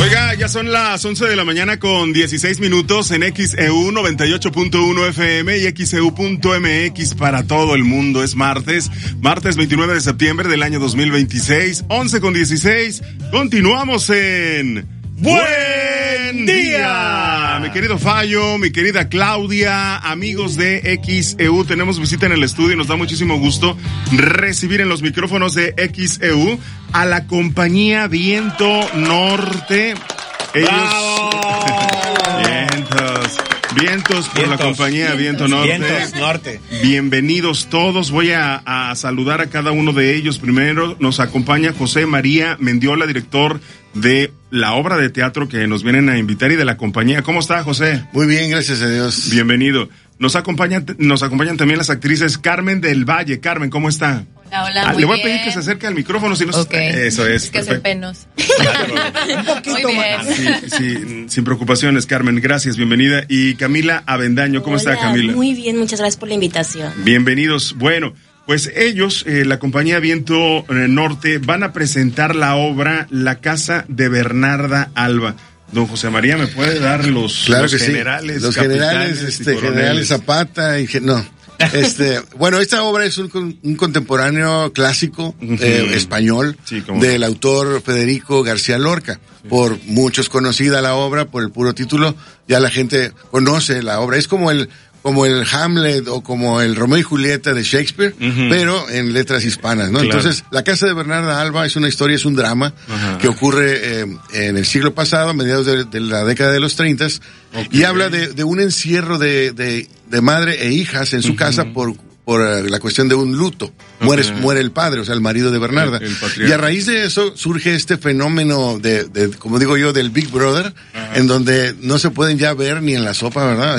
Oiga, ya son las 11 de la mañana con 16 minutos en XEU 98.1 FM y XEU.mx para todo el mundo. Es martes 29 de septiembre del año 2026, 11 con 16. Continuamos en Buen Día. Mi querido Fallo, mi querida Claudia, amigos de XEU, tenemos visita en el estudio y nos da muchísimo gusto recibir en los micrófonos de XEU a la compañía Viento Norte. Ellos... Vientos por la compañía Viento Norte. Vientos Norte. Bienvenidos todos. Voy a saludar a cada uno de ellos. Primero nos acompaña José María Mendiola, director de la obra de teatro que nos vienen a invitar y de la compañía. ¿Cómo está, José? Muy bien, gracias a Dios. Bienvenido. Nos acompañan también las actrices Carmen del Valle. Carmen, ¿cómo está? Hola, muy le voy bien. a pedir que se acerque al micrófono, si no okay. Eso es. Es que hacen penos. Un poquito más. Sí, sin preocupaciones, Carmen. Gracias, bienvenida. Y Camila Avendaño, ¿cómo está, Camila? Muy bien, muchas gracias por la invitación. Bienvenidos. Bueno, pues ellos, la compañía Viento Norte, van a presentar la obra La Casa de Bernarda Alba. Don José María, ¿me puede dar los generales? Sí. Los generales, generales Zapata y... No. Bueno, esta obra es un contemporáneo clásico español del autor Federico García Lorca. Sí. Por muchos conocida la obra, por el puro título, ya la gente conoce la obra. Es como el Hamlet o como el Romeo y Julieta de Shakespeare, pero en letras hispanas, ¿no? Claro. Entonces, La Casa de Bernarda Alba es una historia, es un drama que ocurre en el siglo pasado, a mediados de la década de los 30, y habla de un encierro de madre e hijas en su casa por la cuestión de un luto. Muere el padre, o sea, el marido de Bernarda. Y a raíz de eso surge este fenómeno de como digo yo, del Big Brother, en donde no se pueden ya ver ni en la sopa, ¿verdad?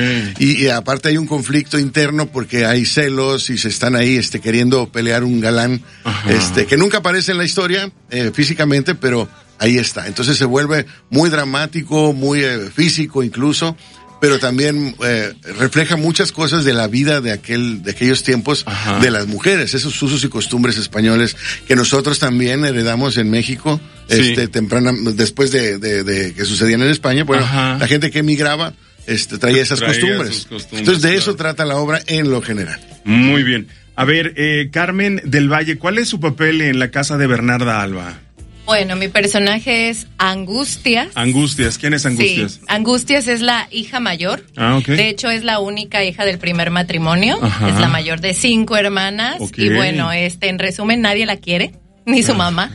Y aparte hay un conflicto interno porque hay celos y se están ahí queriendo pelear un galán, que nunca aparece en la historia físicamente, pero ahí está. Entonces se vuelve muy dramático, muy físico incluso, pero también refleja muchas cosas de la vida de aquellos tiempos de las mujeres, esos usos y costumbres españoles que nosotros también heredamos en México, temprana, después de que sucedían en España. Bueno, la gente que emigraba traía esas costumbres. Entonces de eso trata la obra en lo general. Muy bien. A ver, Carmen del Valle, ¿cuál es su papel en La Casa de Bernarda Alba? Bueno, mi personaje es Angustias. Angustias, ¿quién es Angustias? Sí, Angustias es la hija mayor. Okay. De hecho, es la única hija del primer matrimonio. Es la mayor de 5 hermanas. Okay. Y bueno, en resumen, nadie la quiere, ni su mamá.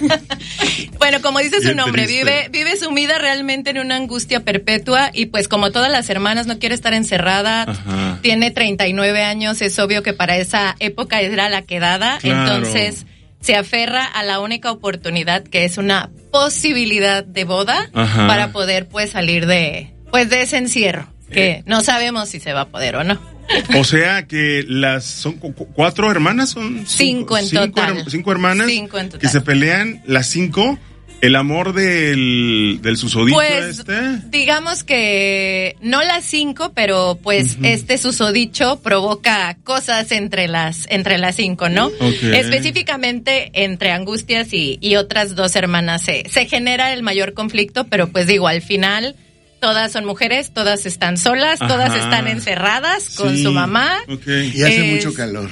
Bueno, como dice su nombre, vive sumida realmente en una angustia perpetua y pues como todas las hermanas no quiere estar encerrada. Tiene 39 años, es obvio que para esa época era la quedada. Claro. Entonces... se aferra a la única oportunidad que es una posibilidad de boda para poder pues salir de ese encierro que no sabemos si se va a poder o no. O sea que son 4 hermanas, son 5 en total. 5 hermanas 5 en total. Que se pelean las 5. ¿El amor del susodicho pues, digamos que no las 5, pero pues este susodicho provoca cosas entre las 5, ¿no? Okay. Específicamente entre Angustias y otras 2 hermanas se genera el mayor conflicto, pero pues digo, al final todas son mujeres, todas están solas, todas están encerradas con su mamá. Okay. Y hace mucho calor.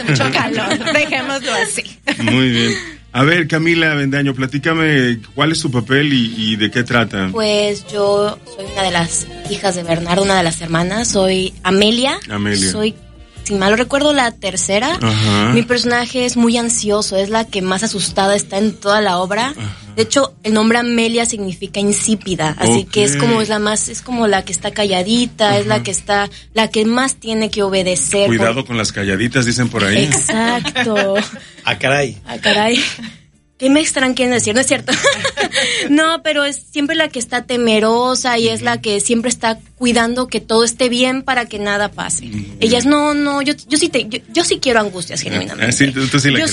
Dejémoslo así. Muy bien. A ver, Camila Avendaño, platícame cuál es tu papel y de qué trata. Pues yo soy una de las hijas de Bernardo, una de las hermanas, soy Amelia. Soy, si mal no recuerdo, la tercera. Mi personaje es muy ansioso, es la que más asustada está en toda la obra. De hecho, el nombre Amelia significa insípida, así que es como la que está calladita, es la que más tiene que obedecer. Cuidado con las calladitas, dicen por ahí. Exacto. Ah, caray. ¿Qué me estarán queriendo decir? No es cierto. No, pero es siempre la que está temerosa y es la que siempre está cuidando que todo esté bien para que nada pase. Ellas no, yo sí quiero Angustias, genuinamente. Sí, tú sí la